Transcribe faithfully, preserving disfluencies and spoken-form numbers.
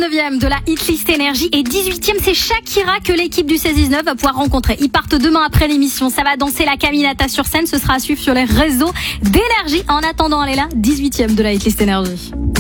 dix-neuvième de la Hitlist Énergie et dix-huitième, c'est Shakira que l'équipe du seize dix-neuf va pouvoir rencontrer. Ils partent demain après l'émission. Ça va danser la Caminata sur scène. Ce sera à suivre sur les réseaux d'Énergie. En attendant, elle est là, dix-huitième de la Hitlist Énergie.